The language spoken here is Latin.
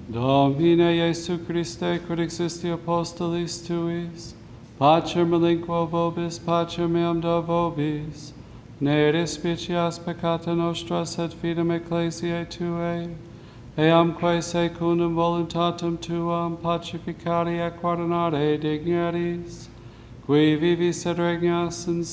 Domine Iesu Christe, quid existi apostolis tuis, pacem relinquo vobis, pacem meam do vobis, ne respicias peccata nostra, sed fidem ecclesiae tuae, eamque secundum voluntatem tuam pacificari et guardinare digneris, qui vivis et regnas in